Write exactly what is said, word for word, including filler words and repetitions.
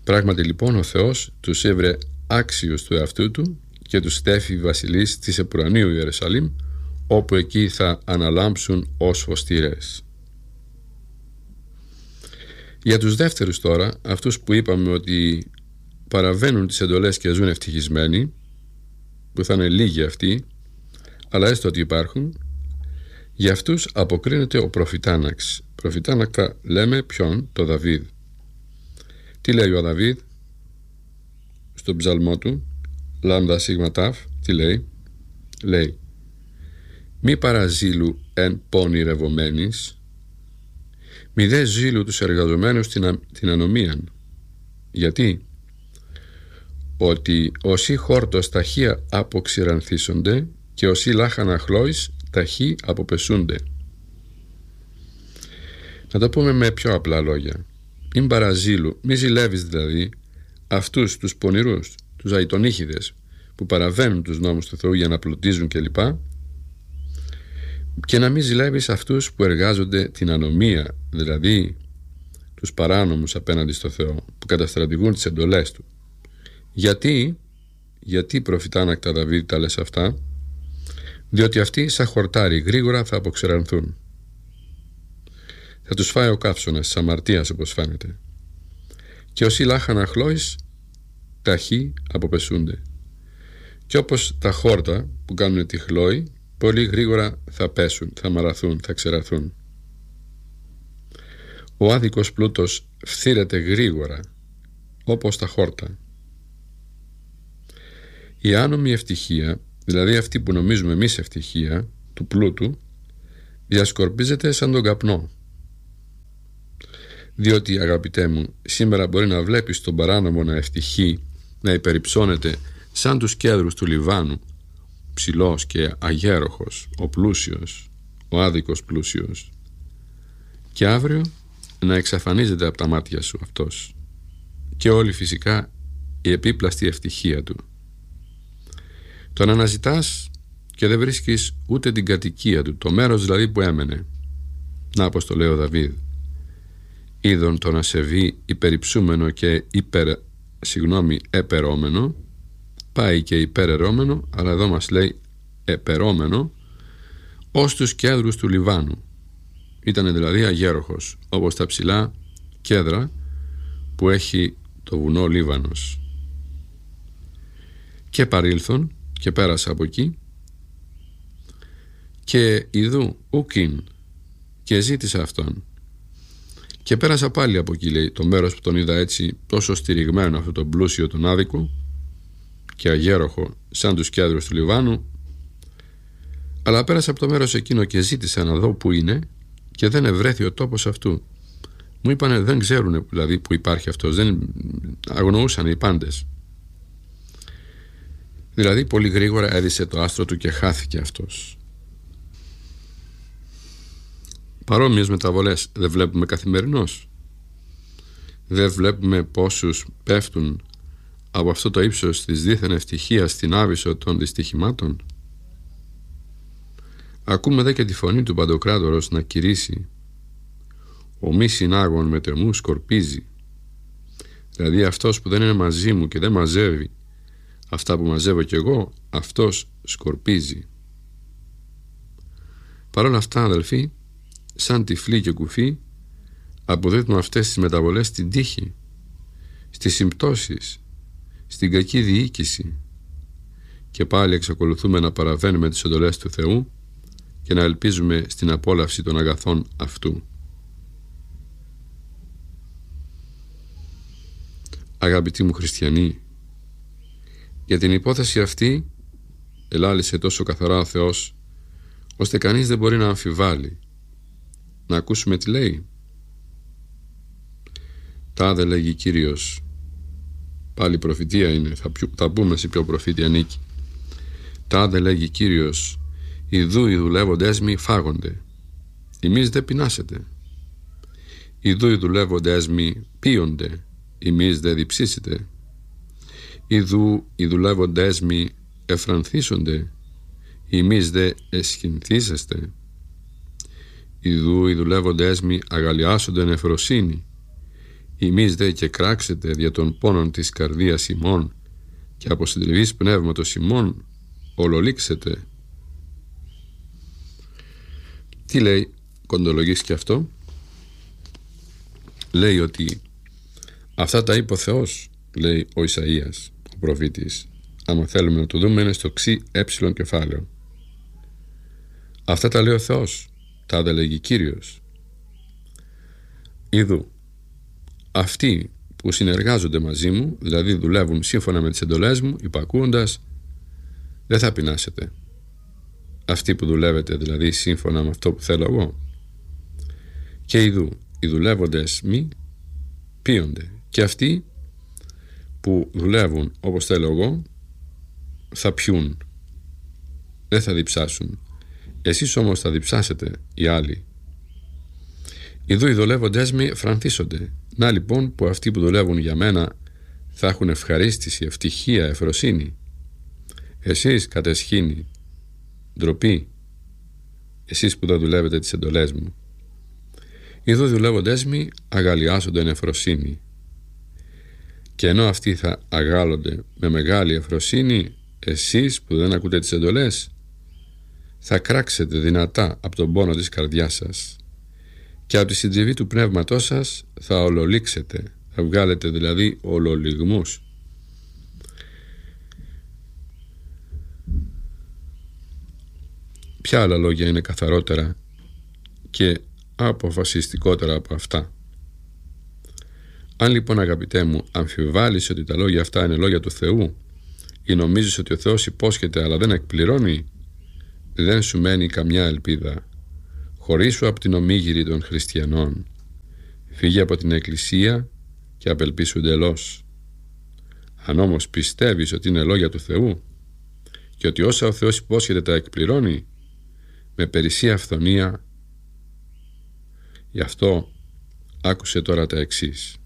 Πράγματι λοιπόν ο Θεός τους έβρε άξιους του εαυτού του και τους στέφει βασιλείς της επουρανίου Ιερουσαλήμ, όπου εκεί θα αναλάμψουν ως φωστήρες. Για τους δεύτερους τώρα, αυτούς που είπαμε ότι παραβαίνουν τις εντολές και ζουν ευτυχισμένοι, που θα είναι λίγοι αυτοί, αλλά έστω ότι υπάρχουν, για αυτούς αποκρίνεται ο προφητάναξ. Προφητάνακτα λέμε ποιον? Το Δαβίδ. Τι λέει ο Δαβίδ στον ψαλμό του, λάμδα σίγμα τάφ? Τι λέει? Λέει: μη παραζήλου εν πόνη ρευωμένης, μη δε ζήλου τους εργαζομένους την, α... την ανομίαν. Γιατί? Ότι όσοι χόρτος ταχεία αποξηρανθίσονται και όσοι λάχανα χλώης ταχύ αποπεσούνται. Να το πούμε με πιο απλά λόγια. Μην παραζήλου, μη ζηλεύεις δηλαδή αυτούς τους πονηρούς, τους αητονίχιδες που παραβαίνουν τους νόμους του Θεού για να πλουτίζουν κλπ, και να μην ζηλεύεις αυτούς που εργάζονται την ανομία, δηλαδή τους παράνομους απέναντι στο Θεό, που καταστρατηγούν τις εντολές του. Γιατί, γιατί προφητάνακτα Δαβίδ τα λες αυτά? Διότι αυτοί σαν χορτάρι γρήγορα θα αποξερανθούν. Θα τους φάει ο καύσωνας της αμαρτίας, όπως φαίνεται. Και όσοι λάχανα χλώης ταχύ αποπεσούνται. Και όπως τα χόρτα που κάνουν τη χλώη, πολύ γρήγορα θα πέσουν, θα μαραθούν, θα ξεραθούν. Ο άδικος πλούτος φθήρεται γρήγορα, όπως τα χόρτα. Η άνομη ευτυχία, δηλαδή αυτή που νομίζουμε εμείς ευτυχία του πλούτου, διασκορπίζεται σαν τον καπνό. Διότι, αγαπητέ μου, σήμερα μπορεί να βλέπεις τον παράνομο να ευτυχεί, να υπερυψώνεται σαν τους κέδρους του Λιβάνου, ψηλός και αγέροχος, ο πλούσιος, ο άδικος πλούσιος, και αύριο να εξαφανίζεται από τα μάτια σου αυτός και όλη φυσικά η επίπλαστη ευτυχία του. Τον αναζητάς και δεν βρίσκεις ούτε την κατοικία του, το μέρος δηλαδή που έμενε. Να, όπως το λέει ο Δαβίδ: είδον τον ασεβή υπερυψούμενο και υπερ, συγγνώμη, επερώμενο, πάει και υπερερώμενο, αλλά εδώ μας λέει επερώμενο, ως τους κέδρους του Λιβάνου. Ήταν δηλαδή αγέροχος, όπως τα ψηλά κέδρα που έχει το βουνό Λίβανος. Και παρήλθον, και πέρασα από εκεί, και ιδού ουκίν, και ζήτησα αυτόν. Και πέρασα πάλι από εκεί, λέει, το μέρος που τον είδα έτσι τόσο στηριγμένο, αυτό τον πλούσιο τον άδικο και αγέροχο σαν τους κέδρους του Λιβάνου, αλλά πέρασα από το μέρος εκείνο και ζήτησα να δω που είναι, και δεν ευρέθη ο τόπος αυτού. Μου είπανε δεν ξέρουν δηλαδή που υπάρχει αυτός, δεν αγνοούσαν οι πάντες. Δηλαδή πολύ γρήγορα έδισε το άστρο του και χάθηκε αυτός. Παρόμοιες μεταβολές δεν βλέπουμε καθημερινώς? Δεν βλέπουμε πόσους πέφτουν από αυτό το ύψος της δίθεν ευτυχίας στην άβυσσο των δυστυχημάτων? Ακούμε δε και τη φωνή του Παντοκράτορος να κηρύσει: ο μη συνάγων με τεμού σκορπίζει. Δηλαδή αυτός που δεν είναι μαζί μου και δεν μαζεύει αυτά που μαζεύω κι εγώ, αυτός σκορπίζει. Παρ' όλα αυτά, αδελφοί, σαν τυφλοί και κουφοί, αποδίδουμε αυτές τις μεταβολές στην τύχη, στις συμπτώσεις, στην κακή διοίκηση, και πάλι εξακολουθούμε να παραβαίνουμε τις εντολές του Θεού και να ελπίζουμε στην απόλαυση των αγαθών αυτού. Αγαπητοί μου χριστιανοί, για την υπόθεση αυτή ελάλησε τόσο καθαρά ο Θεός, ώστε κανείς δεν μπορεί να αμφιβάλλει. Να ακούσουμε τι λέει. Τάδε λέγει Κύριος. Πάλι προφητεία είναι, θα, πιου, θα πούμε σε ποιο προφήτη ανήκει. Τάδε λέγει Κύριος, ιδού οι δουλεύοντές μοι φάγονται, εμείς δεν πεινάσετε. Ιδού οι δουλεύοντές μοι πίονται, εμείς δεν διψήσετε. Ιδού οι δουλεύοντές μοι εφρανθίσονται, εμείς δε εσχυνθήσεστε. Ιδού οι δουλεύοντές μοι αγαλιάσονται εν εφροσύνη, Ημείς δε και κράξετε δια των πόνων της καρδίας ημών και από συντριβής πνεύματος ημών ολολήξετε. Τι λέει κοντολογής και αυτό? Λέει ότι αυτά τα είπε ο Θεός, λέει ο Ισαΐας, ο προφήτης. Άμα θέλουμε να το δούμε, είναι στο ξι έψιλον κεφάλαιο. Αυτά τα λέει ο Θεός, τα δε λέγει Κύριος. Ιδού, αυτοί που συνεργάζονται μαζί μου, δηλαδή δουλεύουν σύμφωνα με τις εντολές μου, υπακούοντας, δεν θα πεινάσετε. Αυτοί που δουλεύετε δηλαδή σύμφωνα με αυτό που θέλω εγώ. Και ιδού, οι δουλεύοντες μη πείονται. Και αυτοί που δουλεύουν όπως θέλω εγώ θα πιούν, δεν θα διψάσουν. Εσείς όμως θα διψάσετε, οι άλλοι. Ιδού οι δουλεύοντές μη φρανθίσονται. Να λοιπόν που αυτοί που δουλεύουν για μένα θα έχουν ευχαρίστηση, ευτυχία, ευφροσύνη. Εσείς κατεσχήνη, ντροπή, εσείς που δεν δουλεύετε τις εντολές μου. Ιδού οι δουλεύοντές μη αγαλιάσονται εν ευφροσύνη. Και ενώ αυτοί θα αγάλλονται με μεγάλη ευφροσύνη, εσείς που δεν ακούτε τις εντολές θα κράξετε δυνατά από τον πόνο της καρδιάς σας και από τη συντριβή του πνεύματός σας θα ολολήξετε, θα βγάλετε δηλαδή ολολιγμούς. Ποια άλλα λόγια είναι καθαρότερα και αποφασιστικότερα από αυτά? Αν λοιπόν, αγαπητέ μου, αμφιβάλλεις ότι τα λόγια αυτά είναι λόγια του Θεού ή νομίζεις ότι ο Θεός υπόσχεται αλλά δεν εκπληρώνει, δεν σου μένει καμιά ελπίδα. Χωρίσου από την ομίγυρη των χριστιανών. Φύγε από την εκκλησία και απελπίσου εντελώς. Αν όμως πιστεύεις ότι είναι λόγια του Θεού και ότι όσα ο Θεός υπόσχεται τα εκπληρώνει, με περισσία αυθονία, γι' αυτό άκουσε τώρα τα εξής.